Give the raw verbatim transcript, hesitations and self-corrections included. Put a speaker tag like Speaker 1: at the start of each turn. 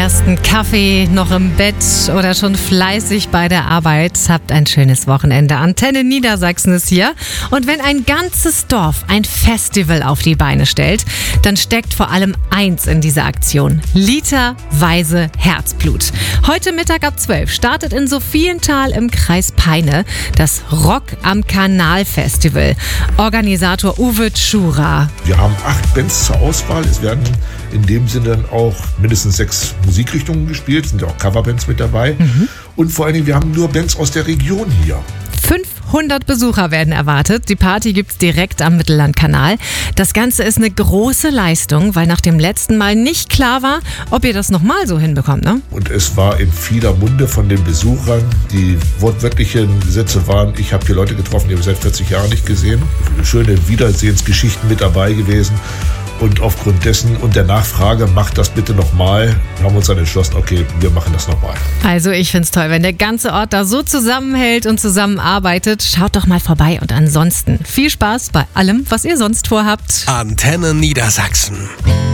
Speaker 1: ersten Kaffee, noch im Bett oder schon fleißig bei der Arbeit. Habt ein schönes Wochenende. Antenne Niedersachsen ist hier. Und wenn ein ganzes Dorf ein Festival auf die Beine stellt, dann steckt vor allem eins in dieser Aktion: literweise Herzblut. Heute Mittag ab zwölf startet in Sophienthal im Kreis Peine das Rock am Kanal Festival. Organisator Uwe Tschura.
Speaker 2: Wir haben acht Bands zur Auswahl. Es werden in dem Sinne auch mindestens sechs Musikrichtungen gespielt. Es sind ja auch Coverbands mit dabei. Mhm. Und vor allen Dingen, wir haben nur Bands aus der Region hier.
Speaker 1: fünfhundert Besucher werden erwartet. Die Party gibt's direkt am Mittellandkanal. Das Ganze ist eine große Leistung, weil nach dem letzten Mal nicht klar war, ob ihr das nochmal so hinbekommt, ne?
Speaker 2: Und es war in vieler Munde von den Besuchern. Die wortwörtlichen Sätze waren: Ich habe hier Leute getroffen, die habe ich seit vierzig Jahren nicht gesehen. Schöne Wiedersehensgeschichten mit dabei gewesen. Und aufgrund dessen und der Nachfrage, macht das bitte nochmal, haben wir uns dann entschlossen, okay, wir machen das nochmal.
Speaker 1: Also ich find's toll, wenn der ganze Ort da so zusammenhält und zusammenarbeitet. Schaut doch mal vorbei und ansonsten viel Spaß bei allem, was ihr sonst vorhabt.
Speaker 3: Antenne Niedersachsen.